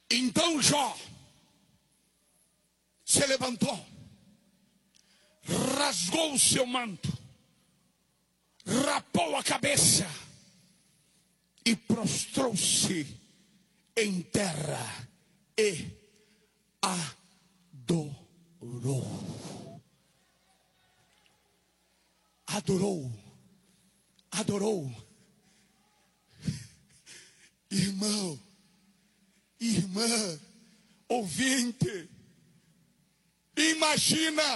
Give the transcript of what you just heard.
Então Jó se levantou, rasgou o seu manto, rapou a cabeça e prostrou-se em terra e adorou. Irmão, irmã, ouvinte, imagina